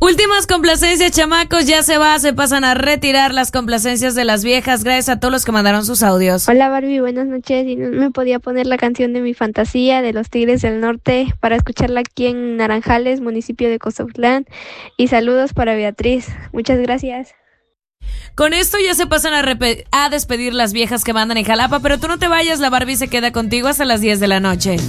Últimas complacencias, chamacos, ya se pasan a retirar las complacencias de las viejas. Gracias a todos los que mandaron sus audios. Hola Barbie, buenas noches. Y no me podía poner la canción de mi fantasía de los Tigres del Norte para escucharla aquí en Naranjales, municipio de Cozotlán. Y saludos para Beatriz. Muchas gracias. Con esto ya se pasan a despedir las viejas que mandan en Jalapa, pero tú no te vayas, la Barbie se queda contigo hasta las 10 de la noche.